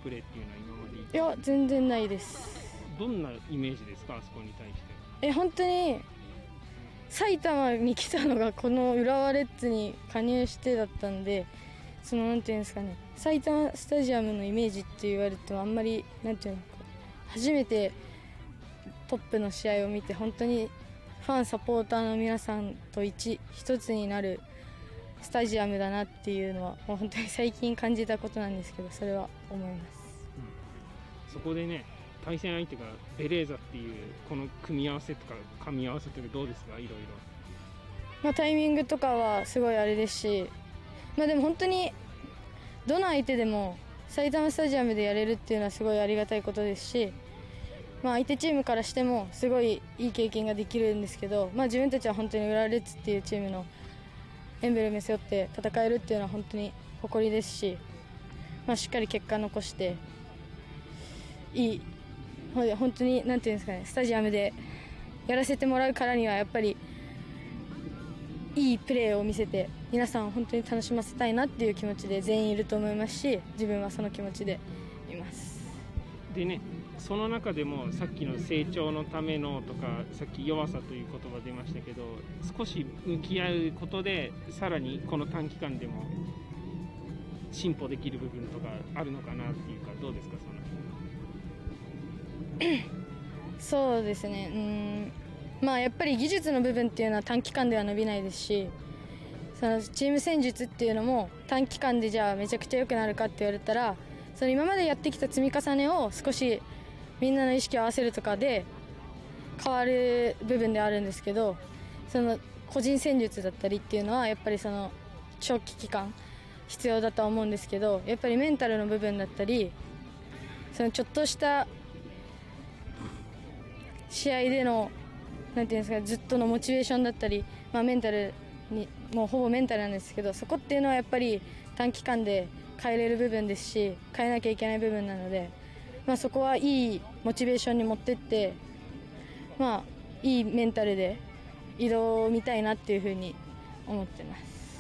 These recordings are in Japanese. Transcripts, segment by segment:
プレーっていうのは今までいや全然ないです。 どんなイメージですか、あそこに対して。 本当に埼玉に来たのがこの浦和レッズに加入してだったんで、そのなんていうんですかね、埼玉スタジアムのイメージって言われてもあんまりなんていうのか、初めてトップの試合を見て本当にファンサポーターの皆さんと一つになるスタジアムだなっていうのはもう本当に最近感じたことなんですけど、それは思います、 そこでね、対戦相手がベレーザっていうこの組み合わせとか噛み合わせとかどうですか、いろいろ。 タイミングとかはすごいあれですし、でも本当にどの相手でも埼玉スタジアムでやれるっていうのはすごいありがたいことですし、相手チームからしてもすごいいい経験ができるんですけど、自分たちは本当に浦和レッズっていうチームのエンブレム背負って戦えるっていうのは本当に誇りですし、しっかり結果残していい、本当になんていうんですかね、スタジアムでやらせてもらうからにはやっぱりいいプレーを見せて皆さんを本当に楽しませたいなっていう気持ちで全員いると思いますし、自分はその気持ちでいます。 でね、その中でもさっきの成長のためのとか、さっき弱さという言葉出ましたけど、少し向き合うことでさらにこの短期間でも進歩できる部分とかあるのかなっていうか、どうですか、そのそうですね、やっぱり技術の部分っていうのは短期間では伸びないですし、そのチーム戦術っていうのも短期間でじゃあめちゃくちゃ良くなるかって言われたら、その今までやってきた積み重ねを少しみんなの意識を合わせるとかで変わる部分ではあるんですけど、その個人戦術だったりっていうのはやっぱりその長期期間必要だとは思うんですけど、やっぱりメンタルの部分だったり、そのちょっとした試合でのなんていうんですか、ずっとのモチベーションだったり、メンタルにもうほぼメンタルなんですけど、そこっていうのはやっぱり短期間で変えれる部分ですし、変えなきゃいけない部分なので、そこはいいモチベーションに持ってって、いいメンタルで移動を見たいなっていうふうに思ってます。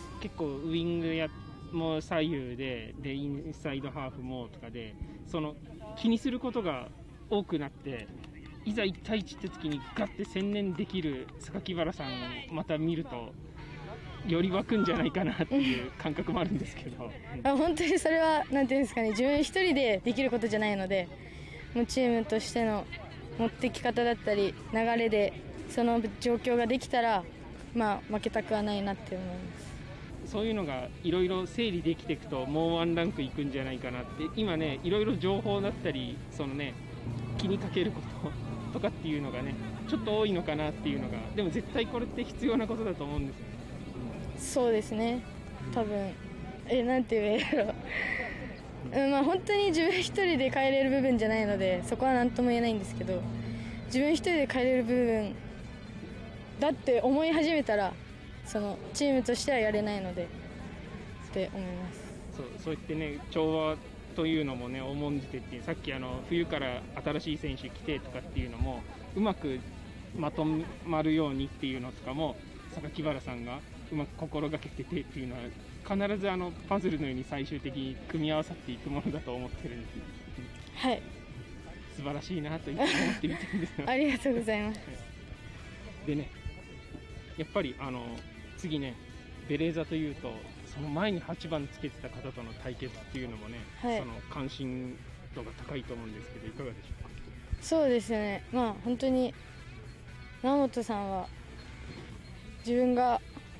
結構ウイングも左右でインサイドハーフもとかで、その気にすることが多くなって、いざ1対1って時にガッて専念できる榊原さんをまた見るとより湧くんじゃないかなっていう感覚もあるんですけど本当にそれはなんていうんですかね、自分一人でできることじゃないので、もうチームとしての持ってき方だったり流れでその状況ができたら、負けたくはないなって思います。 そういうのがいろいろ整理できていくともうワンランクいくんじゃないかなって、今ね、いろいろ情報だったりそのね、気にかけることとかっていうのがね、ちょっと多いのかなっていうのが、でも絶対これって必要なことだと思うんですよね。 そうですね、多分なんて言えるやろ本当に自分一人で変えれる部分じゃないので、そこは何とも言えないんですけど、自分一人で変えれる部分だって思い始めたら、そのチームとしてはやれないのでって思います。 そうやってね、調和というのもね、重んじてって、さっき冬から新しい選手来てとかっていうのもうまくまとまるようにっていうのとかも榊原さんがうまく心がけててっていうのは、必ずパズルのように最終的に組み合わさっていくものだと思ってるんです。 はい、 素晴らしいなと思って見てるんですよありがとうございます。 でね、やっぱり次ね、ベレーザというとその前に8番つけてた方との対決っていうのもね、その関心度が高いと思うんですけど、いかがでしょうか。 そうですね、本当に直本さんは自分が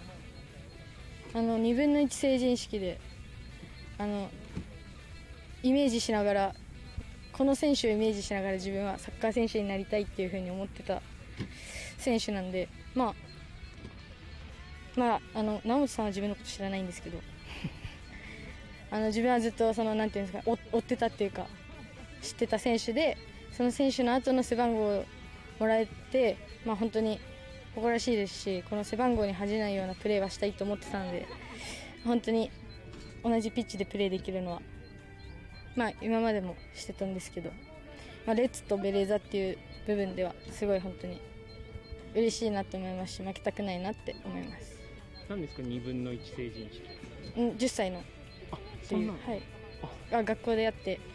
2分の1成人式でイメージしながら、この選手をイメージしながら自分はサッカー選手になりたいっていうふうに思ってた選手なんで、直本さんは自分のこと知らないんですけど自分はずっとなんていうんですか、追ってたっていうか知ってた選手で、その選手の後の背番号をもらえて、本当に誇らしいですし、この背番号に恥じないようなプレーはしたいと思ってたので、本当に同じピッチでプレーできるのは、今までもしてたんですけど、レッツとベレーザっていう部分ではすごい本当に嬉しいなと思いますし、負けたくないなって思います。 何ですか2分の1成人式。 10歳のそんなの、 学校でやって、